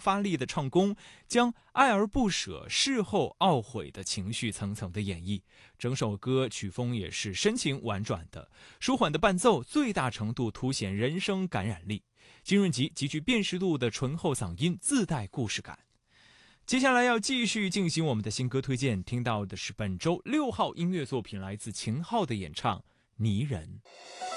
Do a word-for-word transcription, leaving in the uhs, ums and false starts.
发力的唱功，将爱而不舍、事后懊悔的情绪层层的演绎。整首歌曲风也是深情婉转的，舒缓的伴奏最大程度凸显人声感染力。金润吉极具辨识度的醇厚嗓音自带故事感。接下来要继续进行我们的新歌推荐，听到的是本周六号音乐作品，来自秦昊的演唱《泥人》。